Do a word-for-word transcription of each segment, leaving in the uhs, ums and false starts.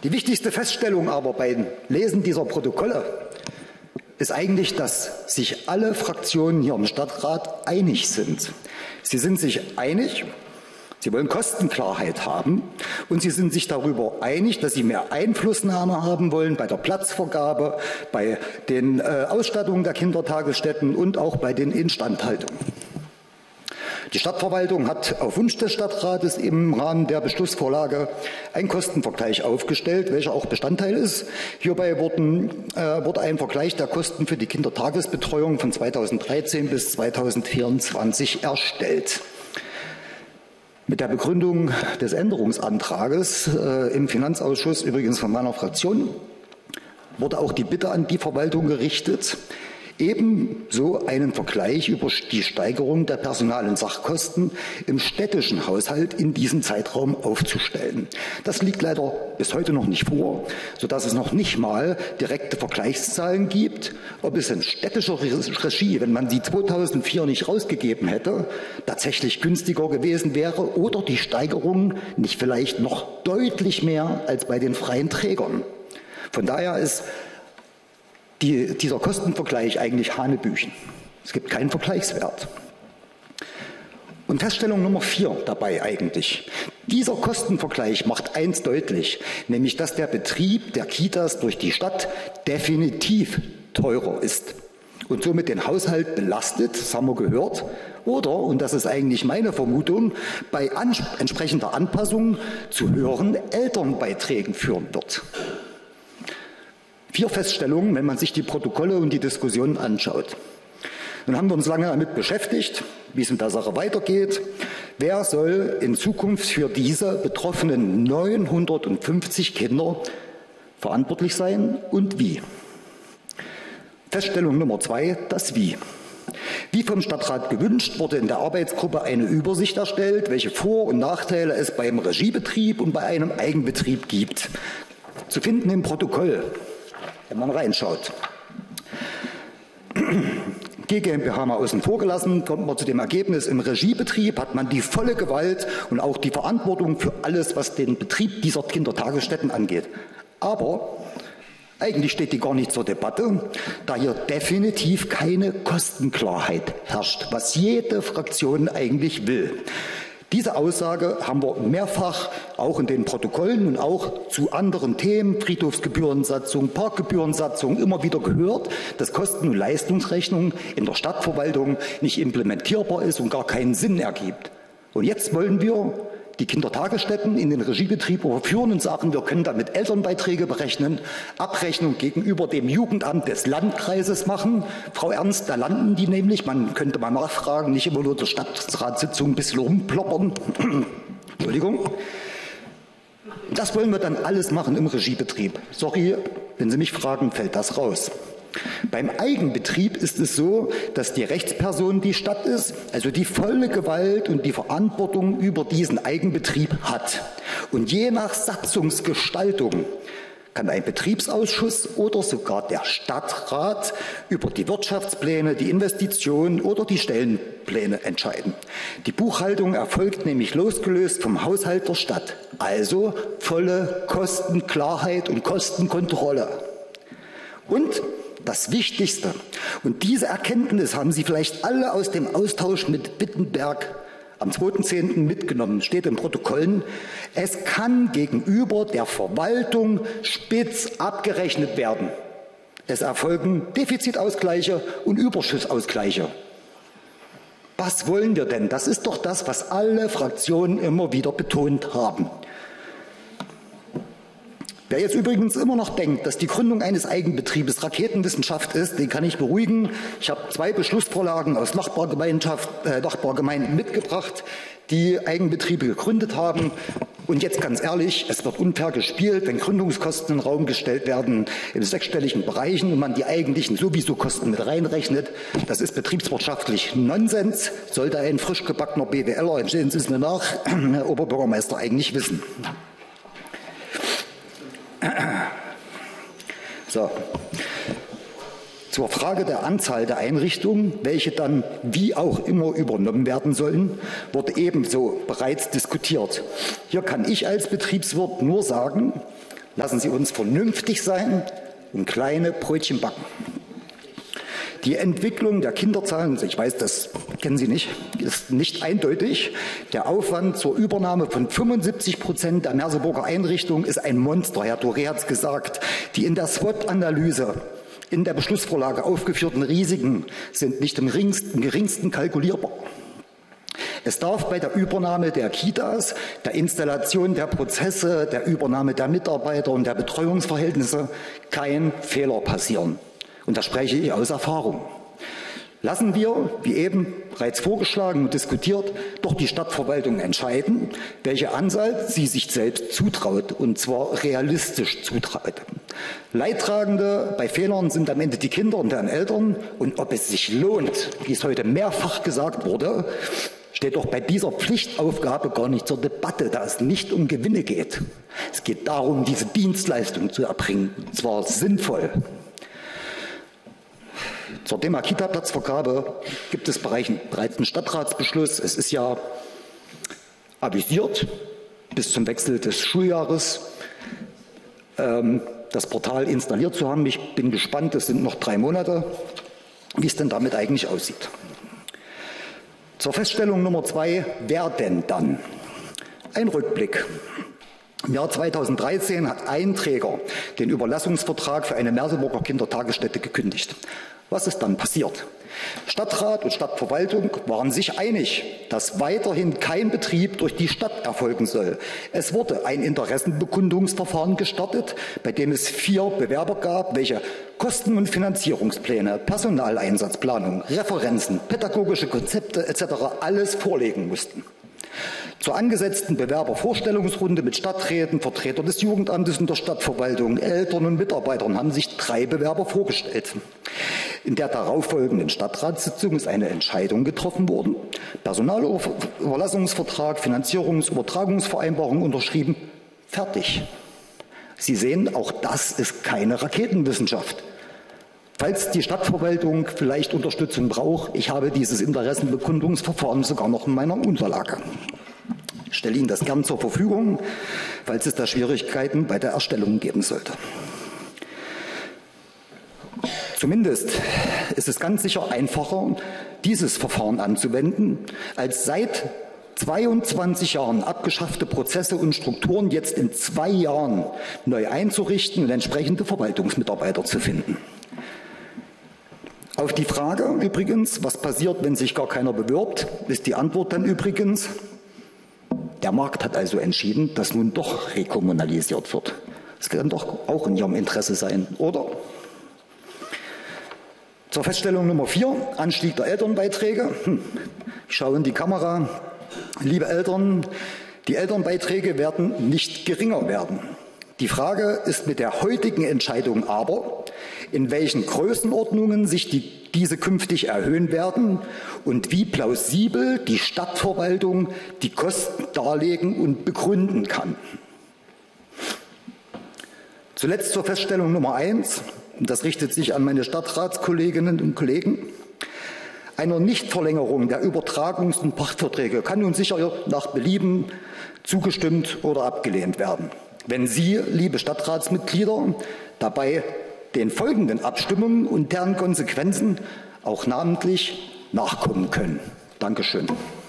Die wichtigste Feststellung aber beim Lesen dieser Protokolle ist eigentlich, dass sich alle Fraktionen hier im Stadtrat einig sind. Sie sind sich einig, sie wollen Kostenklarheit haben und sie sind sich darüber einig, dass sie mehr Einflussnahme haben wollen bei der Platzvergabe, bei den äh, Ausstattungen der Kindertagesstätten und auch bei den Instandhaltungen. Die Stadtverwaltung hat auf Wunsch des Stadtrates im Rahmen der Beschlussvorlage einen Kostenvergleich aufgestellt, welcher auch Bestandteil ist. Hierbei wurden, äh, wurde ein Vergleich der Kosten für die Kindertagesbetreuung von zweitausenddreizehn bis zweitausendvierundzwanzig erstellt. Mit der Begründung des Änderungsantrages äh, im Finanzausschuss, übrigens von meiner Fraktion, wurde auch die Bitte an die Verwaltung gerichtet, ebenso einen Vergleich über die Steigerung der Personal- und Sachkosten im städtischen Haushalt in diesem Zeitraum aufzustellen. Das liegt leider bis heute noch nicht vor, sodass es noch nicht mal direkte Vergleichszahlen gibt, ob es in städtischer Regie, wenn man sie zweitausendvier nicht rausgegeben hätte, tatsächlich günstiger gewesen wäre oder die Steigerung nicht vielleicht noch deutlich mehr als bei den freien Trägern. Von daher ist Die, dieser Kostenvergleich eigentlich Hanebüchen. Es gibt keinen Vergleichswert. Und Feststellung Nummer vier dabei eigentlich. Dieser Kostenvergleich macht eins deutlich, nämlich dass der Betrieb der Kitas durch die Stadt definitiv teurer ist und somit den Haushalt belastet, das haben wir gehört, oder, und das ist eigentlich meine Vermutung, bei ans- entsprechender Anpassung zu höheren Elternbeiträgen führen wird. Vier Feststellungen, wenn man sich die Protokolle und die Diskussionen anschaut. Nun haben wir uns lange damit beschäftigt, wie es in der Sache weitergeht. Wer soll in Zukunft für diese betroffenen neunhundertfünfzig Kinder verantwortlich sein und wie? Feststellung Nummer zwei, das Wie. Wie vom Stadtrat gewünscht, wurde in der Arbeitsgruppe eine Übersicht erstellt, welche Vor- und Nachteile es beim Regiebetrieb und bei einem Eigenbetrieb gibt. Zu finden im Protokoll, wenn man reinschaut. G GmbH mal außen vor gelassen, kommt man zu dem Ergebnis, im Regiebetrieb hat man die volle Gewalt und auch die Verantwortung für alles, was den Betrieb dieser Kindertagesstätten angeht. Aber eigentlich steht die gar nicht zur Debatte, da hier definitiv keine Kostenklarheit herrscht, was jede Fraktion eigentlich will. Diese Aussage haben wir mehrfach auch in den Protokollen und auch zu anderen Themen, Friedhofsgebührensatzung, Parkgebührensatzung, immer wieder gehört, dass Kosten- und Leistungsrechnung in der Stadtverwaltung nicht implementierbar ist und gar keinen Sinn ergibt. Und jetzt wollen wir die Kindertagesstätten in den Regiebetrieb überführen und sagen, wir können damit Elternbeiträge berechnen, Abrechnung gegenüber dem Jugendamt des Landkreises machen. Frau Ernst, da landen die nämlich, man könnte mal nachfragen, nicht immer nur der Stadtratssitzung ein bisschen rumploppern. Entschuldigung. Das wollen wir dann alles machen im Regiebetrieb. Sorry, wenn Sie mich fragen, fällt das raus. Beim Eigenbetrieb ist es so, dass die Rechtsperson die Stadt ist, also die volle Gewalt und die Verantwortung über diesen Eigenbetrieb hat. Und je nach Satzungsgestaltung kann ein Betriebsausschuss oder sogar der Stadtrat über die Wirtschaftspläne, die Investitionen oder die Stellenpläne entscheiden. Die Buchhaltung erfolgt nämlich losgelöst vom Haushalt der Stadt, also volle Kostenklarheit und Kostenkontrolle. Und das Wichtigste, und diese Erkenntnis haben Sie vielleicht alle aus dem Austausch mit Wittenberg am zweiten zehnten mitgenommen, steht in Protokollen, es kann gegenüber der Verwaltung spitz abgerechnet werden. Es erfolgen Defizitausgleiche und Überschussausgleiche. Was wollen wir denn? Das ist doch das, was alle Fraktionen immer wieder betont haben. Wer jetzt übrigens immer noch denkt, dass die Gründung eines Eigenbetriebes Raketenwissenschaft ist, den kann ich beruhigen. Ich habe zwei Beschlussvorlagen aus Nachbargemeinschaft, äh, Nachbargemeinden mitgebracht, die Eigenbetriebe gegründet haben. Und jetzt ganz ehrlich, es wird unfair gespielt, wenn Gründungskosten in den Raum gestellt werden in sechsstelligen Bereichen und man die eigentlichen sowieso Kosten mit reinrechnet. Das ist betriebswirtschaftlich Nonsens, sollte ein frisch gebackener BWLer, entstehen Sie es mir nach, Herr Oberbürgermeister, eigentlich wissen. So. Zur Frage der Anzahl der Einrichtungen, welche dann wie auch immer übernommen werden sollen, wurde ebenso bereits diskutiert. Hier kann ich als Betriebswirt nur sagen, Lassen Sie uns vernünftig sein und kleine Brötchen backen. Die Entwicklung der Kinderzahlen, ich weiß, das kennen Sie nicht, ist nicht eindeutig. Der Aufwand zur Übernahme von fünfundsiebzig Prozent der Merseburger Einrichtung ist ein Monster. Herr Doré hat es gesagt. Die in der SWOT-Analyse in der Beschlussvorlage aufgeführten Risiken sind nicht im geringsten, im geringsten kalkulierbar. Es darf bei der Übernahme der Kitas, der Installation der Prozesse, der Übernahme der Mitarbeiter und der Betreuungsverhältnisse kein Fehler passieren. Und da spreche ich aus Erfahrung. Lassen wir, wie eben bereits vorgeschlagen und diskutiert, doch die Stadtverwaltung entscheiden, welche Anzahl sie sich selbst zutraut, und zwar realistisch zutraut. Leidtragende bei Fehlern sind am Ende die Kinder und deren Eltern. Und ob es sich lohnt, wie es heute mehrfach gesagt wurde, steht doch bei dieser Pflichtaufgabe gar nicht zur Debatte, da es nicht um Gewinne geht. Es geht darum, diese Dienstleistung zu erbringen, und zwar sinnvoll. Zur Thema Kita-Platzvergabe gibt es bereits einen Stadtratsbeschluss. Es ist ja avisiert, bis zum Wechsel des Schuljahres ähm, das Portal installiert zu haben. Ich bin gespannt, es sind noch drei Monate, wie es denn damit eigentlich aussieht. Zur Feststellung Nummer zwei, wer denn dann? Ein Rückblick. Im Jahr zweitausenddreizehn hat ein Träger den Überlassungsvertrag für eine Merseburger Kindertagesstätte gekündigt. Was ist dann passiert? Stadtrat und Stadtverwaltung waren sich einig, dass weiterhin kein Betrieb durch die Stadt erfolgen soll. Es wurde ein Interessenbekundungsverfahren gestartet, bei dem es vier Bewerber gab, welche Kosten- und Finanzierungspläne, Personaleinsatzplanung, Referenzen, pädagogische Konzepte et cetera alles vorlegen mussten. Zur angesetzten Bewerbervorstellungsrunde mit Stadträten, Vertretern des Jugendamtes und der Stadtverwaltung, Eltern und Mitarbeitern haben sich drei Bewerber vorgestellt. In der darauffolgenden Stadtratssitzung ist eine Entscheidung getroffen worden, Personalüberlassungsvertrag, Finanzierungsübertragungsvereinbarung unterschrieben, fertig. Sie sehen, auch das ist keine Raketenwissenschaft. Falls die Stadtverwaltung vielleicht Unterstützung braucht, ich habe dieses Interessenbekundungsverfahren sogar noch in meiner Unterlage. Ich stelle Ihnen das gern zur Verfügung, falls es da Schwierigkeiten bei der Erstellung geben sollte. Zumindest ist es ganz sicher einfacher, dieses Verfahren anzuwenden, als seit zweiundzwanzig Jahren abgeschaffte Prozesse und Strukturen jetzt in zwei Jahren neu einzurichten und entsprechende Verwaltungsmitarbeiter zu finden. Auf die Frage übrigens, was passiert, wenn sich gar keiner bewirbt, ist die Antwort dann übrigens, der Markt hat also entschieden, dass nun doch rekommunalisiert wird. Das kann doch auch in Ihrem Interesse sein, oder? Zur Feststellung Nummer vier, Anstieg der Elternbeiträge. Hm. Ich schaue in die Kamera. Liebe Eltern, die Elternbeiträge werden nicht geringer werden. Die Frage ist mit der heutigen Entscheidung aber, in welchen Größenordnungen sich die, diese künftig erhöhen werden und wie plausibel die Stadtverwaltung die Kosten darlegen und begründen kann. Zuletzt zur Feststellung Nummer eins, und das richtet sich an meine Stadtratskolleginnen und Kollegen. Einer Nichtverlängerung der Übertragungs- und Pachtverträge kann nun sicher nach Belieben zugestimmt oder abgelehnt werden. Wenn Sie, liebe Stadtratsmitglieder, dabei den folgenden Abstimmungen und deren Konsequenzen auch namentlich nachkommen können. Dankeschön.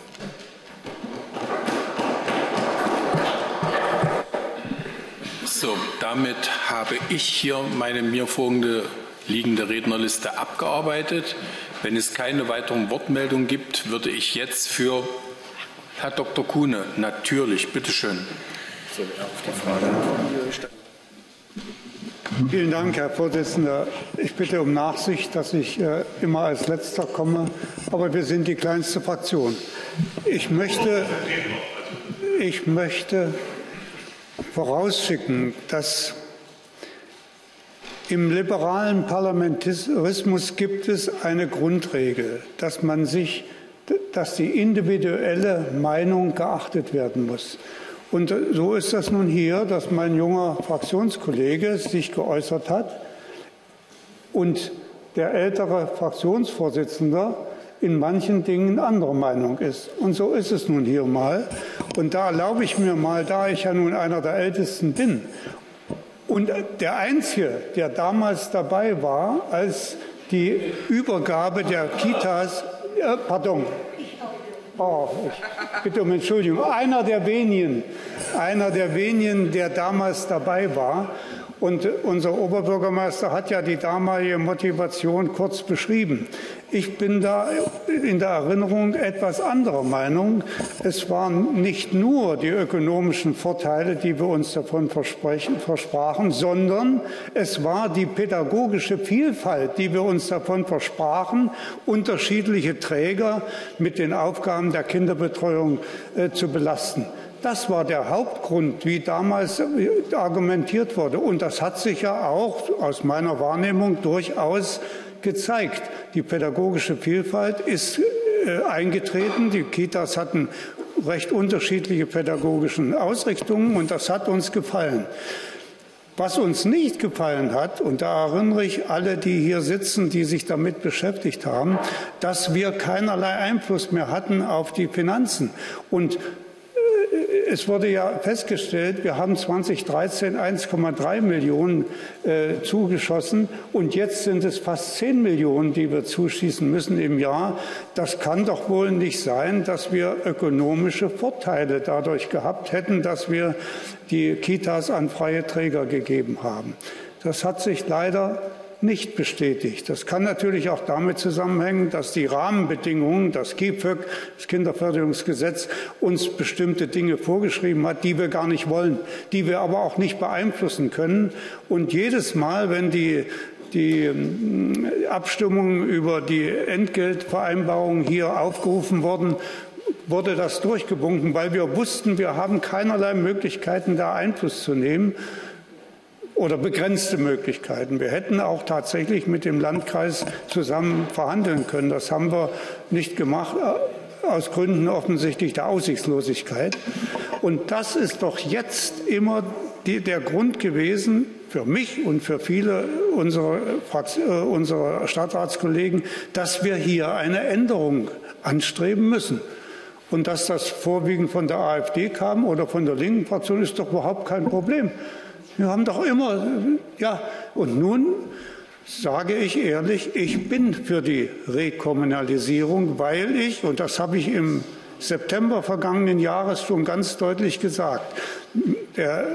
So, damit habe ich hier meine mir folgende liegende Rednerliste abgearbeitet. Wenn es keine weiteren Wortmeldungen gibt, würde ich jetzt für Herr Doktor Kuhne, natürlich, bitteschön. Soll er auf die Frage antworten? Vielen Dank, Herr Vorsitzender. Ich bitte um Nachsicht, dass ich äh, immer als Letzter komme, aber wir sind die kleinste Fraktion. Ich möchte, ich möchte vorausschicken, dass im liberalen Parlamentarismus gibt es eine Grundregel, dass man sich, dass die individuelle Meinung geachtet werden muss. Und so ist das nun hier, dass mein junger Fraktionskollege sich geäußert hat und der ältere Fraktionsvorsitzende in manchen Dingen anderer Meinung ist. Und so ist es nun hier mal. Und da erlaube ich mir mal, da ich ja nun einer der Ältesten bin Und der Einzige, der damals dabei war, als die Übergabe der Kitas, äh, pardon, oh, ich bitte um Entschuldigung, einer der wenigen, einer der wenigen, der damals dabei war. Und unser Oberbürgermeister hat ja die damalige Motivation kurz beschrieben. Ich bin da in der Erinnerung etwas anderer Meinung. Es waren nicht nur die ökonomischen Vorteile, die wir uns davon versprachen, sondern es war die pädagogische Vielfalt, die wir uns davon versprachen, unterschiedliche Träger mit den Aufgaben der Kinderbetreuung äh, zu belasten. Das war der Hauptgrund, wie damals argumentiert wurde. Und das hat sich ja auch aus meiner Wahrnehmung durchaus gezeigt. Die pädagogische Vielfalt ist äh, eingetreten. Die Kitas hatten recht unterschiedliche pädagogische Ausrichtungen und das hat uns gefallen. Was uns nicht gefallen hat, und da erinnere ich alle, die hier sitzen, die sich damit beschäftigt haben, dass wir keinerlei Einfluss mehr hatten auf die Finanzen. Und es wurde ja festgestellt, wir haben zweitausenddreizehn eins Komma drei Millionen äh, zugeschossen und jetzt sind es fast zehn Millionen, die wir zuschießen müssen im Jahr. Das kann doch wohl nicht sein, dass wir ökonomische Vorteile dadurch gehabt hätten, dass wir die Kitas an freie Träger gegeben haben. Das hat sich leider nicht bestätigt. Das kann natürlich auch damit zusammenhängen, dass die Rahmenbedingungen, das K I F Ö K, das Kinderförderungsgesetz, uns bestimmte Dinge vorgeschrieben hat, die wir gar nicht wollen, die wir aber auch nicht beeinflussen können. Und jedes Mal, wenn die die Abstimmungen über die Entgeltvereinbarungen hier aufgerufen wurden, wurde das durchgewunken, weil wir wussten, wir haben keinerlei Möglichkeiten, da Einfluss zu nehmen. Oder begrenzte Möglichkeiten. Wir hätten auch tatsächlich mit dem Landkreis zusammen verhandeln können. Das haben wir nicht gemacht, aus Gründen offensichtlich der Aussichtslosigkeit. Und das ist doch jetzt immer die, der Grund gewesen für mich und für viele unserer, unserer Stadtratskollegen, dass wir hier eine Änderung anstreben müssen. Und dass das vorwiegend von der AfD kam oder von der linken Fraktion, ist doch überhaupt kein Problem. Wir haben doch immer, ja, und nun sage ich ehrlich, ich bin für die Rekommunalisierung, weil ich, und das habe ich im September vergangenen Jahres schon ganz deutlich gesagt, der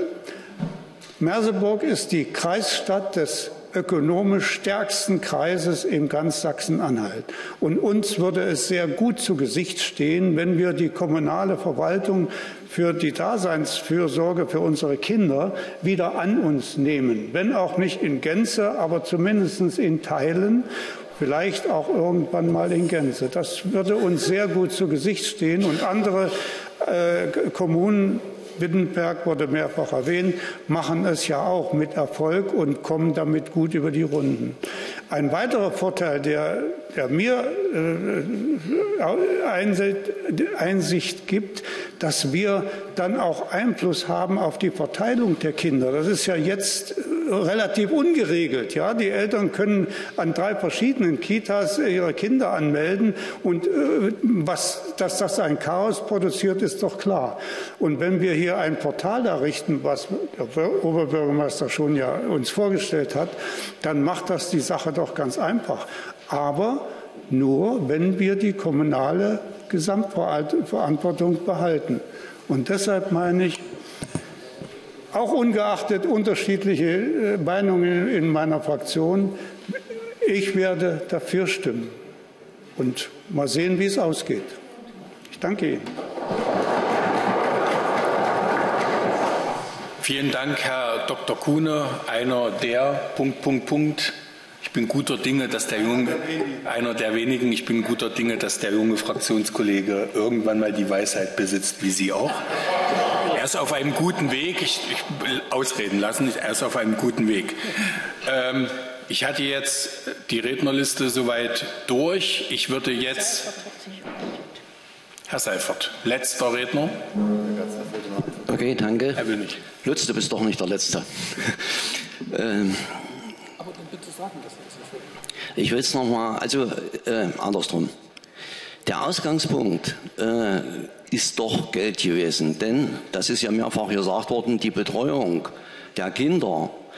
Merseburg ist die Kreisstadt des ökonomisch stärksten Kreises in ganz Sachsen-Anhalt. Und uns würde es sehr gut zu Gesicht stehen, wenn wir die kommunale Verwaltung für die Daseinsfürsorge für unsere Kinder wieder an uns nehmen. Wenn auch nicht in Gänze, aber zumindest in Teilen, vielleicht auch irgendwann mal in Gänze. Das würde uns sehr gut zu Gesicht stehen. Und andere äh, Kommunen, Wittenberg wurde mehrfach erwähnt, machen es ja auch mit Erfolg und kommen damit gut über die Runden. Ein weiterer Vorteil, der, der mir äh, Einsicht, Einsicht gibt, dass wir dann auch Einfluss haben auf die Verteilung der Kinder. Das ist ja jetzt relativ ungeregelt. Ja? Die Eltern können an drei verschiedenen Kitas ihre Kinder anmelden und äh, was, dass das ein Chaos produziert, ist doch klar. Und wenn wir hier ein Portal errichten, was der Oberbürgermeister schon ja uns vorgestellt hat, dann macht das die Sache doch ganz einfach. Aber nur, wenn wir die kommunale Gesamtverantwortung behalten. Und deshalb meine ich, auch ungeachtet unterschiedliche Meinungen in meiner Fraktion, ich werde dafür stimmen. Und mal sehen, wie es ausgeht. Ich danke Ihnen. Vielen Dank, Herr Doktor Kuhne. Einer der Punkt, Punkt, Punkt. Ich bin guter Dinge, dass der junge, einer der wenigen, ich bin guter Dinge, dass der junge Fraktionskollege irgendwann mal die Weisheit besitzt, wie Sie auch. Er ist auf einem guten Weg. Ich, ich will ausreden lassen. Er ist auf einem guten Weg. Ähm, ich hatte jetzt die Rednerliste soweit durch. Ich würde jetzt Herr Seifert, letzter Redner. Okay, danke. Er will nicht. Lutz, du bist doch nicht der Letzte. ähm, Aber dann bitte sagen, dass das ich will es nochmal, also äh, andersrum. Der Ausgangspunkt äh, ist doch Geld gewesen, denn, das ist ja mehrfach gesagt worden, die Betreuung der Kinder